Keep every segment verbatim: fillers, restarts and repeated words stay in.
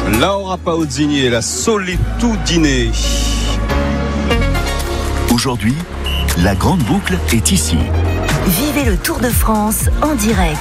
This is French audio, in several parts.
Laura Pausini et la Solitudine. Aujourd'hui, la grande boucle est ici. Vivez le Tour de France en direct.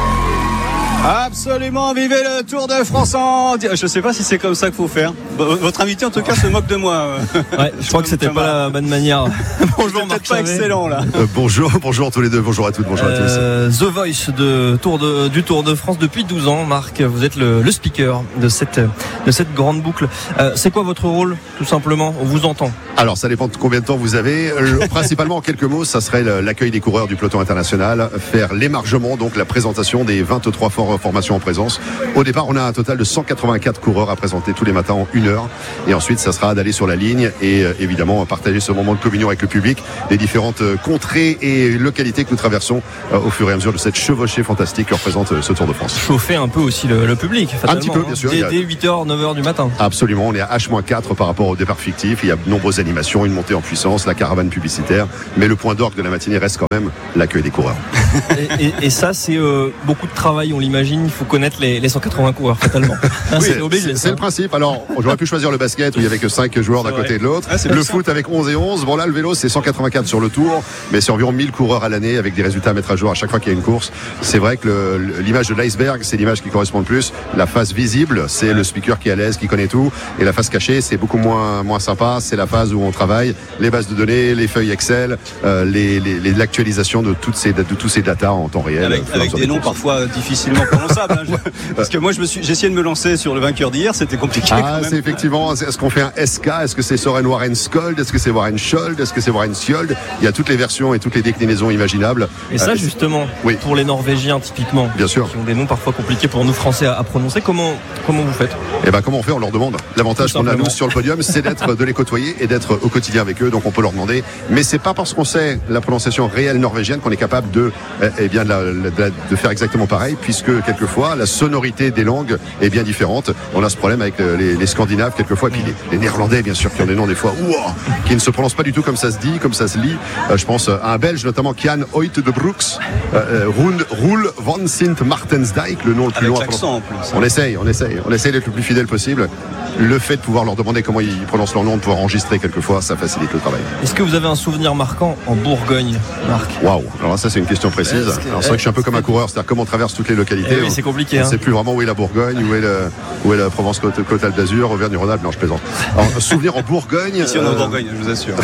Absolument, vivez le Tour de France en direct. Je sais pas si c'est comme ça qu'il faut faire. Votre invité en tout cas se moque de moi. Ouais, je crois que c'était pas la bonne manière. Bonjour Marc Chavet. Pas excellent là. Euh, bonjour, bonjour tous les deux, bonjour à toutes, bonjour euh, à tous. The Voice de Tour de, du Tour de France depuis douze ans. Marc, vous êtes le, le speaker de cette, de cette grande boucle. Euh, c'est quoi votre rôle, tout simplement? On vous entend. Alors ça dépend de combien de temps vous avez. Le, principalement en quelques mots, ça serait l'accueil des coureurs du peloton international, faire l'émargement, donc la présentation des vingt-trois formations en présence. Au départ, on a un total de cent quatre-vingt-quatre coureurs à présenter tous les matins en une heure. Et ensuite, ça sera d'aller sur la ligne et euh, évidemment partager ce moment de communion avec le public des différentes euh, contrées et localités que nous traversons euh, au fur et à mesure de cette chevauchée fantastique que représente euh, ce Tour de France. Chauffer un peu aussi le, le public, un petit peu, bien sûr. Dès, dès huit heures, neuf heures du matin. Absolument, on est à H quatre par rapport au départ fictif. Il y a de nombreuses animations, une montée en puissance, la caravane publicitaire. Mais le point d'orgue de la matinée reste quand même l'accueil des coureurs. Et, et, et ça, c'est euh, beaucoup de travail, on l'imagine. Il faut connaître les, les cent quatre-vingts coureurs, fatalement. Hein, oui, c'est obligé. C'est le principe. Alors, j'aurais pu choisir le basket où il y avait que cinq joueurs d'un côté et de l'autre. Ah, le foot avec onze et onze. Bon, là, le vélo, c'est cent quatre-vingt-quatre sur le tour, mais c'est environ mille coureurs à l'année avec des résultats à mettre à jour à chaque fois qu'il y a une course. C'est vrai que le, l'image de l'iceberg, c'est l'image qui correspond le plus. La face visible, c'est le speaker qui est à l'aise, qui connaît tout. Et la face cachée, c'est beaucoup moins, moins sympa. C'est la phase où on travaille les bases de données, les feuilles Excel, euh, les, les, les, l'actualisation de toutes ces, de tous ces datas en temps réel. Avec, avec des noms parfois difficilement prononçables. Hein, je, parce que moi, je me suis, j'ai essayé de me lancer sur le vainqueur d'hier, c'était compliqué. Ah, c'est effectivement, est-ce qu'on fait un S K? Est-ce que c'est Soren Warenskold? Est-ce que c'est Warren Schold? Est-ce que c'est Warren Skjold? Il y a toutes les versions et toutes les déclinaisons imaginables. Et ça, euh, justement, oui. Pour les Norvégiens, typiquement, bien sûr, qui ont des noms parfois compliqués pour nous Français à, à prononcer, comment, comment vous faites? Eh ben, comment on fait? On leur demande. L'avantage qu'on a, nous, sur le podium, c'est d'être, de les côtoyer et d'être au quotidien avec eux. Donc, on peut leur demander. Mais c'est pas parce qu'on sait la prononciation réelle norvégienne qu'on est capable de, eh bien, de, la, de, la, de faire exactement pareil, puisque quelquefois, la sonorité des langues est bien différente. On a ce problème avec les, les Scandinaves quelquefois, puis les, les Néerlandais bien sûr qui ont des noms des fois ouah, qui ne se prononcent pas du tout comme ça se dit, comme ça se lit. Euh, je pense à un Belge notamment, Kian Hoyt de Brooks, euh, Roel van Sint Martensdijk, le nom le plus long. On essaye, on essaye, on essaye d'être le plus fidèle possible. Le fait de pouvoir leur demander comment ils prononcent leur nom, de pouvoir enregistrer quelquefois, ça facilite le travail. Est-ce que vous avez un souvenir marquant en Bourgogne, Marc? Waouh, alors ça c'est une question précise. Alors c'est vrai que je suis un peu comme un coureur, c'est-à-dire comment on traverse toutes les localités. Eh oui, c'est compliqué. On ne hein. sait plus vraiment où est la Bourgogne, où est, le, où est la Provence-Côte d'Azur, Auvergne-Rhône-Alpes. Non, je plaisante. Alors, un souvenir en Bourgogne. Ici on est en Bourgogne, je vous assure.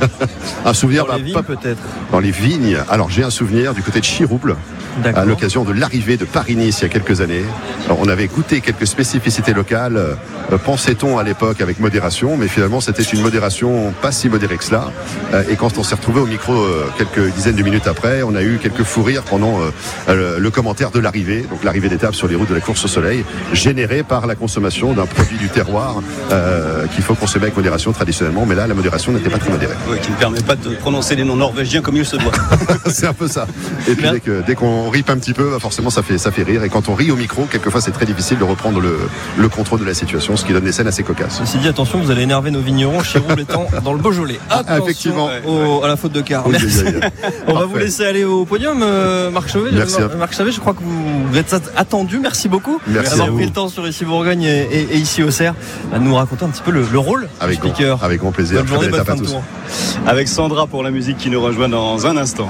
Un souvenir dans bah, les vignes, pas peut-être. Dans les vignes. Alors j'ai un souvenir du côté de Chirouble. D'accord. À l'occasion de l'arrivée de Paris-Nice il y a quelques années. Alors, on avait goûté quelques spécificités locales, euh, pensait-on à l'époque avec modération, mais finalement c'était une modération pas si modérée que cela. Euh, et quand on s'est retrouvé au micro euh, quelques dizaines de minutes après, on a eu quelques fous rires pendant euh, le, le commentaire de l'arrivée, donc l'arrivée d'étape sur les routes de la course au soleil, générée par la consommation d'un produit du terroir euh, qu'il faut consommer avec modération traditionnellement, mais là la modération n'était pas très modérée. Oui, qui ne permet pas de prononcer les noms norvégiens comme il se doit. C'est un peu ça. Et puis dès, que, dès qu'on on ripe un petit peu, bah forcément ça fait, ça fait rire. Et quand on rit au micro, quelquefois c'est très difficile de reprendre le, le contrôle de la situation, ce qui donne des scènes assez cocasses. Ceci dit, attention, vous allez énerver nos vignerons chez Chirouble étant dans le Beaujolais. Attention ah, effectivement. Au, à la faute de quart. Oui, oui, oui, oui. On va vous laisser aller au podium, euh, Marc Chavet. Merci. Marc Chavet, je crois que vous êtes attendu. Merci beaucoup d'avoir pris le temps sur ici Bourgogne et, et, et ici Auxerre à nous raconter un petit peu le, le rôle avec du speaker. Grand, avec grand plaisir. Bonne journée, bonne fin de tour. Avec Sandra pour la musique qui nous rejoint dans un instant.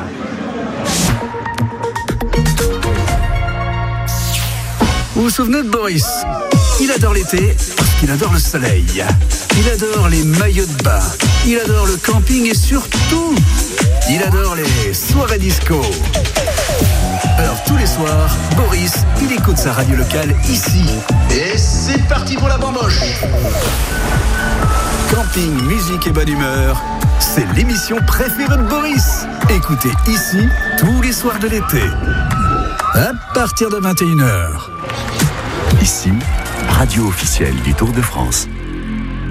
Vous vous souvenez de Boris? Il adore l'été parce qu'il adore le soleil. Il adore les maillots de bain. Il adore le camping et surtout, il adore les soirées disco. Alors tous les soirs, Boris, il écoute sa radio locale ici. Et c'est parti pour la bamboche. Camping, musique et bonne humeur, c'est l'émission préférée de Boris. Écoutez ici tous les soirs de l'été. À partir de vingt et une heures. Ici, radio officielle du Tour de France.